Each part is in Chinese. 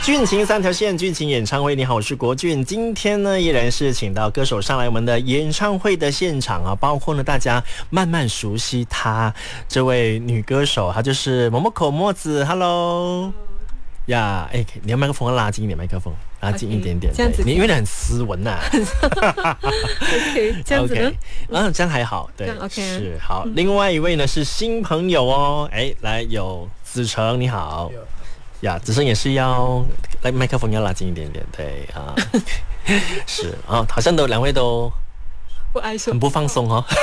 俊情三条线，俊情演唱会，你好，我是国俊。今天呢，依然是请到歌手上来我们的演唱会的现场啊，包括呢大家慢慢熟悉她这位女歌手，她就是某某口墨子。Hello， 呀，哎，你的麦克风拉近一点，麦克风拉近一点点， 这样子你因为你很斯文呐、 OK， 这样子呢？ OK， 这样还好，对， OK， 是好。另外一位呢是新朋友哦，哎，来有子成，你好。呀，子成也是要来麦克风要拉近一点点，对啊，是啊，好像两位都不爱说， 很不放松哦，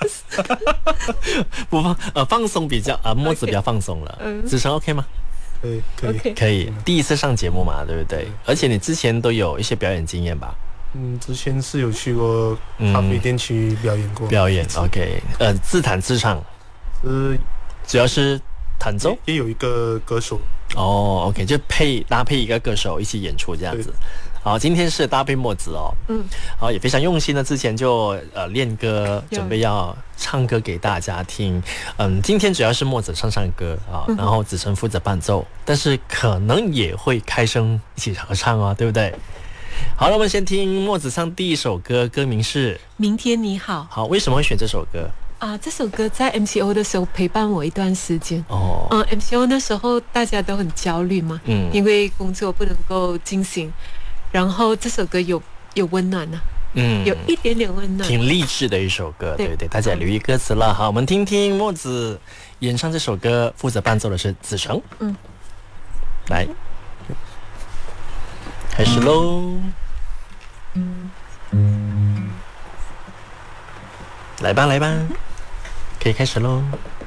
放松比较墨子比较放松了，子成 OK 吗？可以，第一次上节目嘛，对不对？而且你之前都有一些表演经验吧？ 之前是有去过咖啡店去表演过。 表演 OK， 自弹自唱，主要是弹奏， 也有一个歌手。 哦 ，OK， 就搭配一个歌手一起演出这样子。好，今天是搭配墨子哦，好，也非常用心的，之前就练歌，准备要唱歌给大家听。今天主要是墨子唱歌啊，然后子成负责伴奏，但是可能也会开声一起合唱哦，对不对？好了，我们先听墨子唱第一首歌，歌名是《 明天你好》。 好，为什么会选这首歌？ 这首歌在 MCO 的时候陪伴我一段时间。MCO 那时候大家都很焦虑嘛，因为工作不能够进行，然后这首歌有温暖啊，有一点点温暖， 挺励志的一首歌，对对，大家留意歌词了。好，我们听听墨子演唱这首歌，负责伴奏的是子成。来，开始喽。来吧，可以开始喽。